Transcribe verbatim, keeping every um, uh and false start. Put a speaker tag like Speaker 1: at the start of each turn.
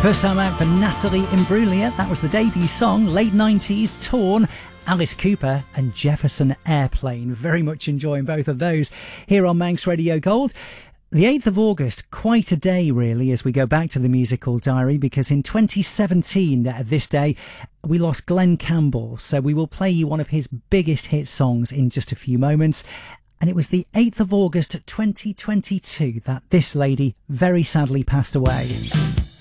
Speaker 1: First time out for Natalie Imbruglia. That was the debut song, late nineties, Torn. Alice Cooper and Jefferson Airplane. Very much enjoying both of those here on Manx Radio Gold. The eighth of August, quite a day really as we go back to the musical diary, because in twenty seventeen at this day we lost Glenn Campbell, so we will play you one of his biggest hit songs in just a few moments. And it was the eighth of August twenty twenty-two that this lady very sadly passed away.